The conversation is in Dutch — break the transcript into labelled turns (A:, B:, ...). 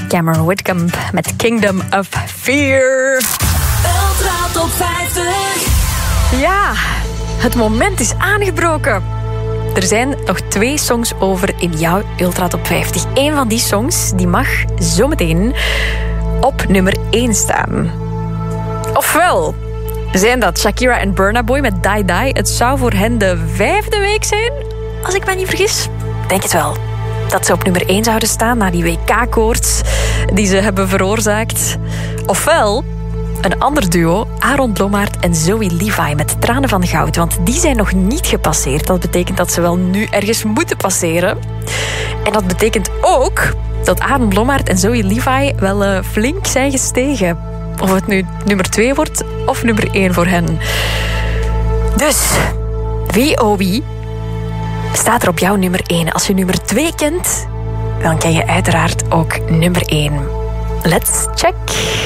A: Cameron Whitcomb met Kingdom of Fear.
B: Ultra Top 50.
A: Ja, het moment is aangebroken. Er zijn nog 2 songs over in jouw Ultra Top 50. Eén van die songs die mag zometeen op nummer 1 staan. Ofwel zijn dat Shakira en Burna Boy met Die Die. Het zou voor hen de 5e week zijn, als ik me niet vergis. Denk het wel. Dat ze op nummer 1 zouden staan na die WK-koorts die ze hebben veroorzaakt. Ofwel een ander duo, Aaron Blommaert en Zoe Levi met Tranen van Goud. Want die zijn nog niet gepasseerd. Dat betekent dat ze wel nu ergens moeten passeren. En dat betekent ook dat Aaron Blommaert en Zoe Levi wel flink zijn gestegen. Of het nu nummer 2 wordt of nummer 1 voor hen. Dus, wie oh wie staat er op jouw nummer 1? Als je nummer 2 kent, dan ken je uiteraard ook nummer 1. Let's check.